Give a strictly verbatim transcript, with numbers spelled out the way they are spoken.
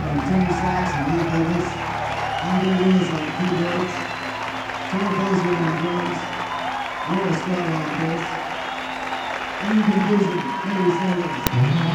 on tenor sax and lead vocals, Andre Lewis on keyboards, Trevor Bozer on drums, Laura Scott on bass, and in conclusion, Henry Sanders.